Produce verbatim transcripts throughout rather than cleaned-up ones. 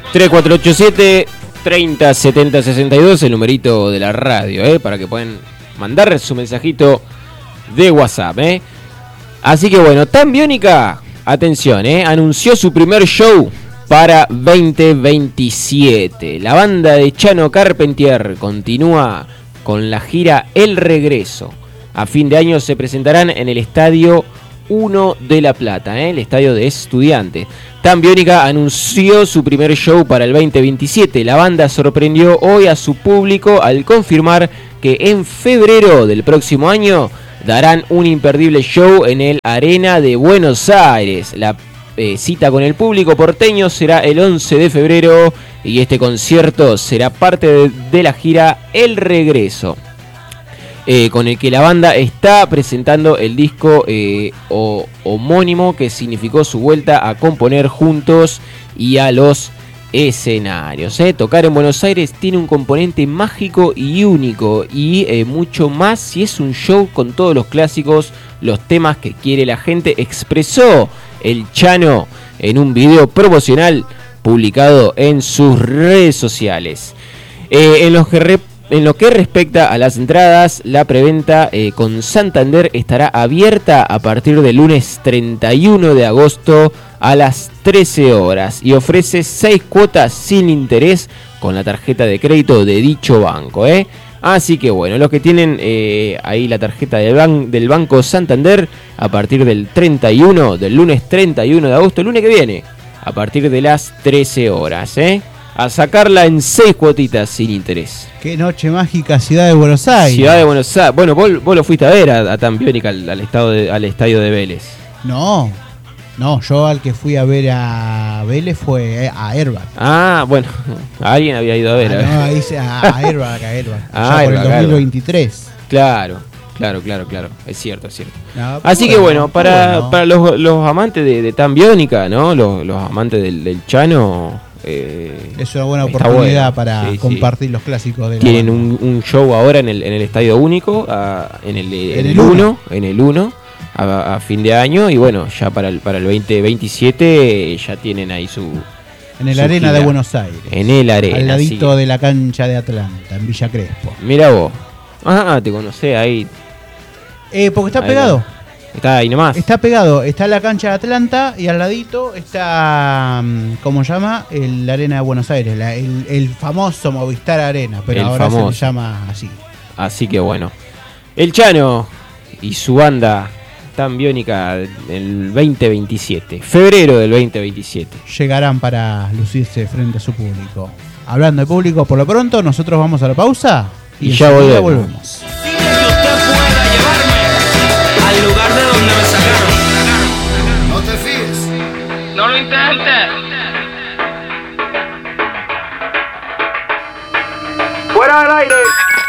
tres cuatro ocho siete, treinta, setenta, sesenta y dos, el numerito de la radio, ¿eh? Para que puedan mandar su mensajito de WhatsApp, ¿eh? Así que bueno, Tan Biónica, atención, ¿eh? Anunció su primer show para veinte veintisiete. La banda de Chano Carpentier continúa con la gira El Regreso. A fin de año se presentarán en el Estadio uno de La Plata, ¿eh? El estadio de Estudiantes. Tan Biónica anunció su primer show para el veinte veintisiete. La banda sorprendió hoy a su público al confirmar que en febrero del próximo año darán un imperdible show en el Arena de Buenos Aires. La eh, cita con el público porteño será el once de febrero y este concierto será parte de, de la gira El Regreso. Eh, con el que la banda está presentando el disco eh, o, homónimo que significó su vuelta a componer juntos y a los escenarios. Eh. Tocar en Buenos Aires tiene un componente mágico y único y eh, mucho más si es un show con todos los clásicos, los temas que quiere la gente, expresó el Chano en un video promocional publicado en sus redes sociales. Eh, en los que rep En lo que respecta a las entradas, la preventa eh, con Santander estará abierta a partir del lunes treinta y uno de agosto a las trece horas y ofrece seis cuotas sin interés con la tarjeta de crédito de dicho banco, ¿eh? Así que bueno, los que tienen eh, ahí la tarjeta del, ban del Banco Santander, a partir del treinta y uno, del lunes treinta y uno de agosto, el lunes que viene, a partir de las trece horas, ¿eh? A sacarla en seis cuotitas sin interés. Qué noche mágica, Ciudad de Buenos Aires. Ciudad de Buenos Aires. Bueno, vos, vos lo fuiste a ver a, a Tan Biónica al, al, estado de, al estadio de Vélez. No, no, yo al que fui a ver a Vélez fue a Airbag. Ah, bueno, alguien había ido a ver. Ah, a no, dice a, a Airbag, a Airbag. Ah, por el dos mil veintitrés. Claro, claro, claro, claro. Es cierto, es cierto. No, Así bueno, que bueno, para, bueno. para los, los amantes de, de Tan Biónica, ¿no? Los, los amantes del, del Chano. Eh, es una buena oportunidad bueno. para sí, compartir sí. los clásicos de la Tienen un, un show ahora en el, en el Estadio Único, a, en el en, en el uno, en el uno a, a fin de año, y bueno, ya para el para el veinte veintisiete ya tienen ahí su en el su Arena gira. de Buenos Aires. En el Arena, al ladito sí. de la cancha de Atlanta, en Villa Crespo. Mira vos. Ah, te conocés ahí. Eh, porque está ahí pegado. No. Está ahí nomás. Está pegado, está la cancha de Atlanta y al ladito está, ¿cómo se llama? El Arena de Buenos Aires, la, el, el famoso Movistar Arena, pero el ahora famoso. Se le llama así. Así que bueno, el Chano y su banda Tan Biónica el veinte veintisiete, febrero del veinte veintisiete. Llegarán para lucirse frente a su público. Hablando de público, por lo pronto nosotros vamos a la pausa y, y ya volvemos. volvemos. Al lugar de donde me sacaron. No te fíes. No lo intentes. Fuera del aire.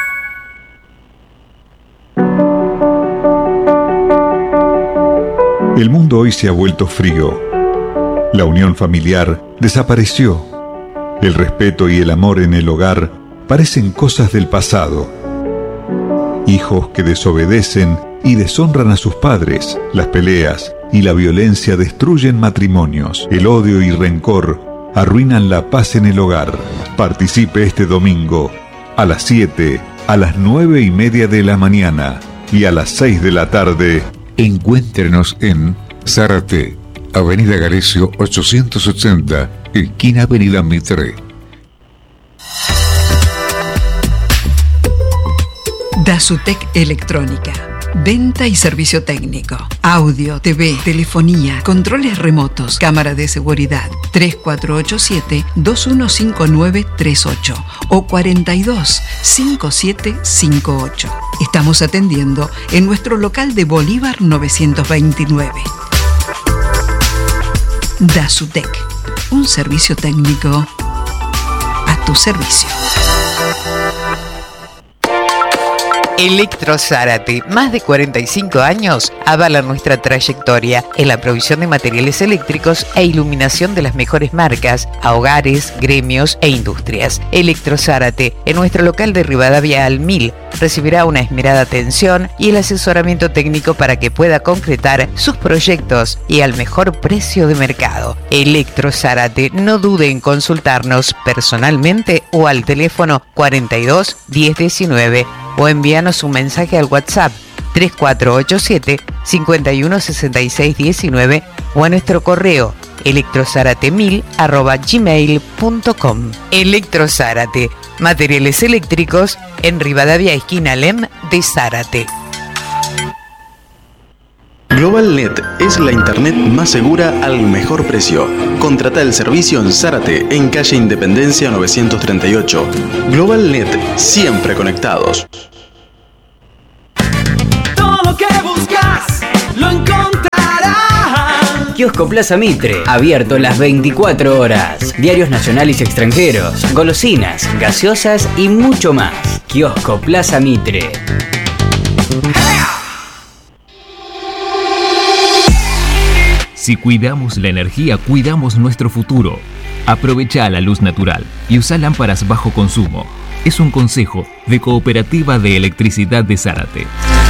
El mundo hoy se ha vuelto frío. La unión familiar desapareció. El respeto y el amor en el hogar parecen cosas del pasado. Hijos que desobedecen y deshonran a sus padres. Las peleas y la violencia destruyen matrimonios. El odio y rencor arruinan la paz en el hogar. Participe este domingo a las siete, a las nueve y media de la mañana y a las seis de la tarde. Encuéntrenos en Zárate, Avenida Galecio ochocientos ochenta, esquina Avenida Mitre. Dasutec Electrónica. Venta y servicio técnico. Audio, T V, telefonía, controles remotos, cámara de seguridad. tres cuatro ocho siete, dos uno cinco nueve tres ocho o cuarenta y dos, cincuenta y siete cincuenta y ocho. Estamos atendiendo en nuestro local de Bolívar novecientos veintinueve. Dasutec. Un servicio técnico a tu servicio. Electro Zárate, más de cuarenta y cinco años avalan nuestra trayectoria en la provisión de materiales eléctricos e iluminación de las mejores marcas a hogares, gremios e industrias. Electro Zárate, en nuestro local de Rivadavia al mil, recibirá una esmerada atención y el asesoramiento técnico para que pueda concretar sus proyectos y al mejor precio de mercado. Electro Zárate, no dude en consultarnos personalmente o al teléfono cuarenta y dos, diez diecinueve o envíanos un mensaje al WhatsApp tres cuatro ocho siete, cinco uno seis seis uno nueve o a nuestro correo electrozárate mil arroba gmail punto com. Electro Zárate, materiales eléctricos en Rivadavia esquina Lem de Zárate. GlobalNet es la internet más segura al mejor precio. Contrata el servicio en Zárate, en calle Independencia novecientos treinta y ocho. GlobalNet, siempre conectados. Todo lo que buscas lo encontrarás. Kiosco Plaza Mitre, abierto las veinticuatro horas. Diarios nacionales y extranjeros, golosinas, gaseosas y mucho más. Kiosco Plaza Mitre. Si cuidamos la energía, cuidamos nuestro futuro. Aprovecha la luz natural y usa lámparas bajo consumo. Es un consejo de Cooperativa de Electricidad de Zárate.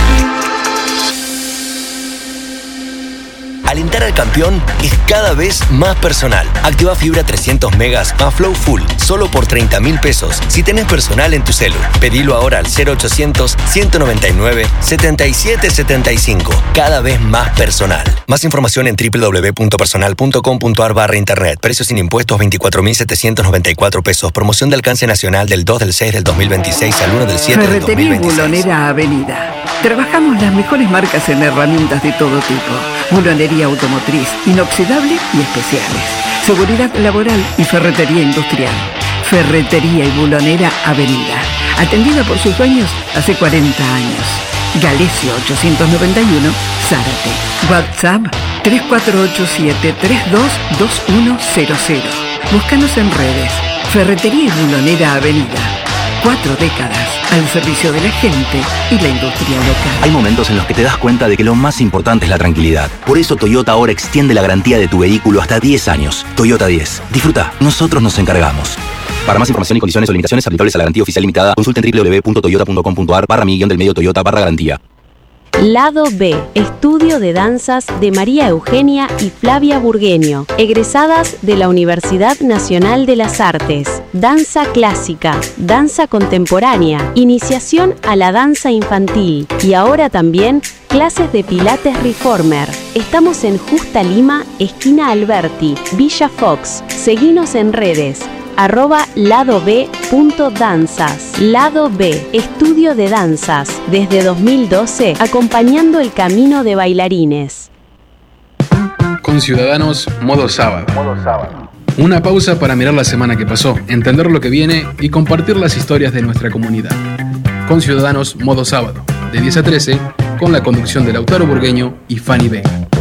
Alentar al campeón es cada vez más personal. Activa fibra trescientos megas más Flow Full, solo por treinta mil pesos. Si tenés personal en tu celu, pedilo ahora al cero ochocientos, ciento noventa y nueve, setenta y siete setenta y cinco. Cada vez más personal. Más información en doble u doble u doble u punto personal punto com punto a r barra internet. Precios sin impuestos veinticuatro mil setecientos noventa y cuatro pesos. Promoción de alcance nacional del dos del seis del dos mil veintiséis al uno del siete del dos mil veintiséis. Ferretería y Bulonera Avenida. Trabajamos las mejores marcas en herramientas de todo tipo. Bulonería automotriz, inoxidable y especiales. Seguridad laboral y ferretería industrial. Ferretería y Bulonera Avenida. Atendida por sus dueños hace cuarenta años. Galesio ochocientos noventa y uno, Zárate. WhatsApp tres cuatro ocho siete, tres dos dos uno cero cero. Búscanos en redes. Ferretería y Bulonera Avenida. Cuatro décadas al servicio de la gente y la industria local. Hay momentos en los que te das cuenta de que lo más importante es la tranquilidad. Por eso Toyota ahora extiende la garantía de tu vehículo hasta diez años. Toyota diez. Disfruta, nosotros nos encargamos. Para más información y condiciones o limitaciones aplicables a la garantía oficial limitada, consulten doble u doble u doble u punto toyota punto com punto a r barra mi guión del medio Toyota barra garantía. Lado B, estudio de danzas de María Eugenia y Flavia Burgueño, egresadas de la Universidad Nacional de las Artes. Danza clásica, danza contemporánea, iniciación a la danza infantil y ahora también clases de pilates reformer. Estamos en Justa Lima, esquina Alberti, Villa Fox. Seguinos en redes. arroba lado b punto danzas. Lado B, estudio de danzas, desde dos mil doce, acompañando el camino de bailarines. Con Ciudadanos, modo sábado. Modo sábado. Una pausa para mirar la semana que pasó, entender lo que viene y compartir las historias de nuestra comunidad. Con Ciudadanos, modo sábado, de diez a trece, con la conducción de Lautaro Burgueño y Fanny Vega.